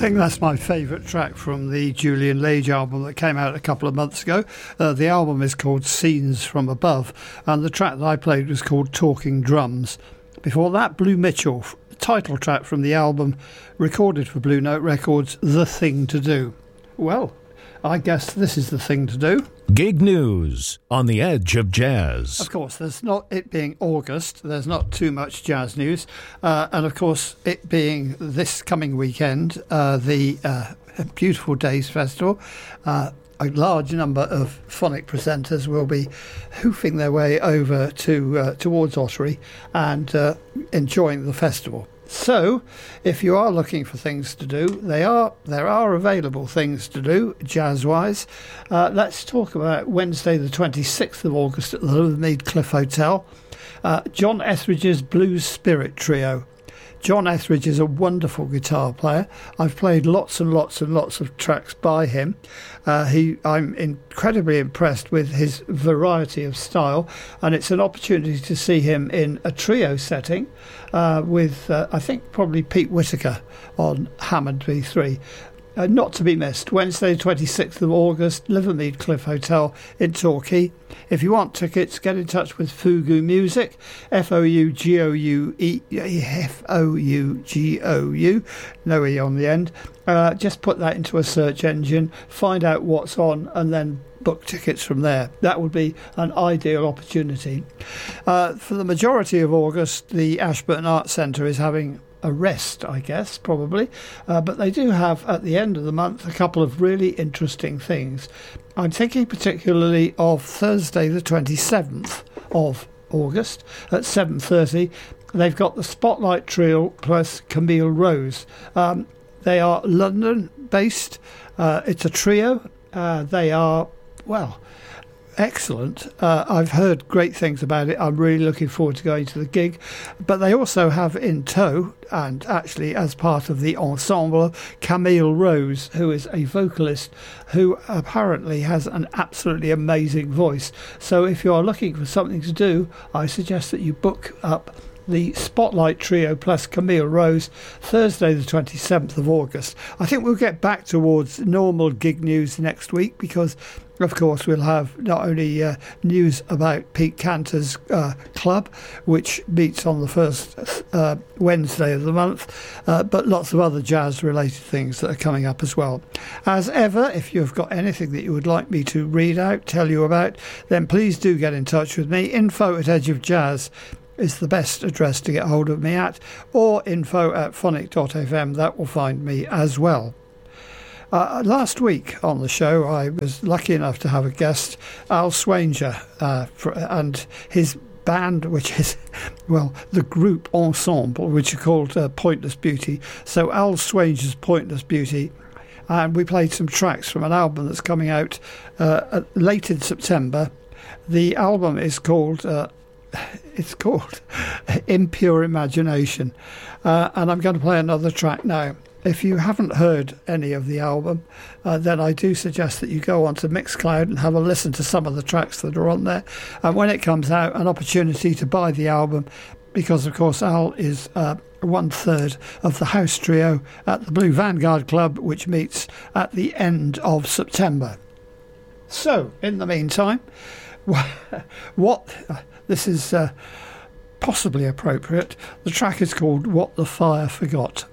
think that's my favourite track from the Julian Lage album that came out a couple of months ago. The album is called Scenes from Above, and the track that I played was called Talking Drums. Before that, Blue Mitchell, title track from the album recorded for Blue Note Records, The Thing to Do. Well, I guess this is the thing to do. Gig news on the edge of jazz. Of course, there's not, it being August, there's not too much jazz news. And of course, it being this coming weekend, the Beautiful Days Festival, a large number of phonic presenters will be hoofing their way over to towards Ottery and enjoying the festival. So, if you are looking for things to do, there are available things to do, jazz-wise. Let's talk about Wednesday the 26th of August at the Livermead Cliff Hotel. John Etheridge's Blues Spirit Trio. John Etheridge is a wonderful guitar player. I've played lots and lots and lots of tracks by him. I'm incredibly impressed with his variety of style, and it's an opportunity to see him in a trio setting with, I think, probably Pete Whitaker on Hammond B3. Not to be missed, Wednesday 26th of August, Livermead Cliff Hotel in Torquay. If you want tickets, get in touch with Fougou Music, Fougou, no E on the end. Just put that into a search engine, find out what's on, and then book tickets from there. That would be an ideal opportunity. For the majority of August, the Ashburton Arts Centre is having a rest, I guess, probably. But they do have, at the end of the month, a couple of really interesting things. I'm thinking particularly of Thursday the 27th of August at 7:30. They've got the Spotlight Trio plus Camille Rose. They are London-based. It's a trio. They are, well, excellent. I've heard great things about it. I'm really looking forward to going to the gig. But they also have in tow, and actually as part of the ensemble, Camille Rose, who is a vocalist who apparently has an absolutely amazing voice. So if you are looking for something to do, I suggest that you book up the Spotlight Trio plus Camille Rose, Thursday the 27th of August. I think we'll get back towards normal gig news next week because, of course, we'll have not only news about Pete Cantor's club, which meets on the first Wednesday of the month, but lots of other jazz-related things that are coming up as well. As ever, if you've got anything that you would like me to read out, tell you about, then please do get in touch with me. info@edgeofjazz is the best address to get hold of me at, or info@phonic.fm. That will find me as well. Last week on the show, I was lucky enough to have a guest, Al Swanger, and his band, which is, well, the group ensemble, which are called Pointless Beauty. So Al Swanger's Pointless Beauty. And we played some tracks from an album that's coming out late in September. The album is called Impure Imagination, and I'm going to play another track now. If you haven't heard any of the album, then I do suggest that you go onto Mixcloud and have a listen to some of the tracks that are on there, and when it comes out, an opportunity to buy the album, because of course Al is 1/3 of the house trio at the Blue Vanguard Club, which meets at the end of September. So in the meantime, this is possibly appropriate. The track is called What the Fire Forgot.